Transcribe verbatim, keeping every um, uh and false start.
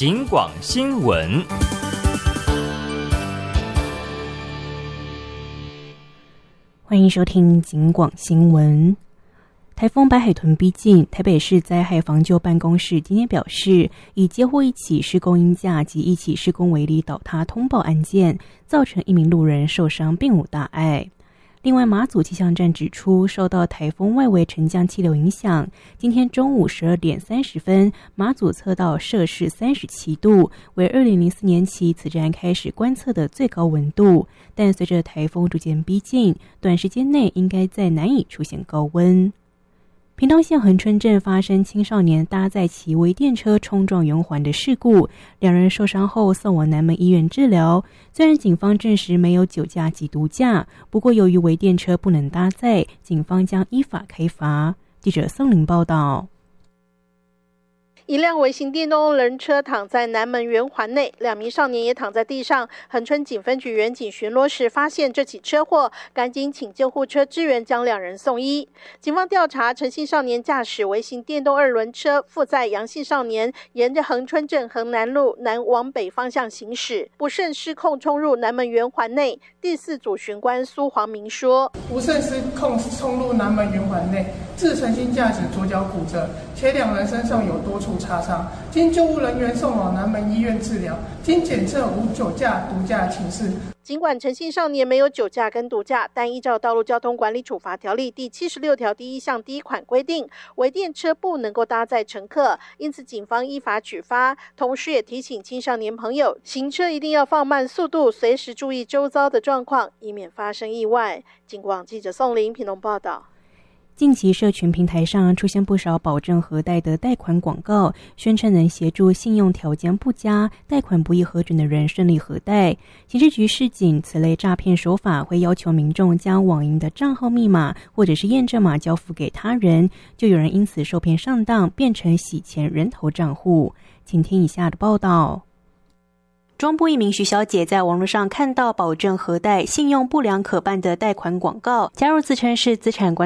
警广新闻。 欢迎收听警广新闻。台风白海豚逼近，台北市灾害防救办公室今天表示，以接获一起施工鹰架及一起施工围篱倒塌通报案件，造成一名路人受伤，并无大碍。另外，马祖气象站指出，受到台风外围沉降气流影响，今天中午十二点三十分，马祖测到摄氏三十七度，为二零零四年起此站开始观测的最高温度。但随着台风逐渐逼近，短时间内应该再难以出现高温。屏东县恒春镇发生青少年搭载其微电车冲撞圆环的事故，两人受伤后送往南门医院治疗。虽然警方证实没有酒驾及毒驾，不过由于微电车不能搭载，警方将依法开罚。记者宋玲报道。 一辆微型电动人车躺在南门圆环内，两名少年也躺在地上。恒春警分局员警巡逻时发现这起车祸，赶紧请救护车支援，将两人送医。警方调查，陈姓少年驾驶微型电动二轮车，负载杨姓少年，沿着恒春镇恒南路南往北方向行驶，不慎失控冲入南门圆环内。第四组巡官苏黄明说：“ 不慎失控冲入南门圆环内，致陈姓驾驶左脚骨折，且两人身上有多处擦伤，经救护人员送往南门医院治疗，经检测无酒驾、毒驾情事。” 尽管陈姓少年没有酒驾跟毒驾，但依照《道路交通管理处罚条例》第七十六条第一项第一款规定，微电车不能够搭载乘客，因此警方依法举发。同时也提醒青少年朋友，行车一定要放慢速度，随时注意周遭的状况，以免发生意外。警广记者宋玲屏东报道。 近期社群平台上出现不少保证核贷的贷款广告，宣称能协助信用条件不佳、贷款不易核准的人顺利核贷。刑事局示警，此类诈骗手法会要求民众将网银的账号密码或者是验证码交付给他人，就有人因此受骗上当，变成洗钱人头账户。请听以下的报道。中部一名徐小姐在网络上看到保证核贷、信用不良可办的贷款广告，加入自称是资产管理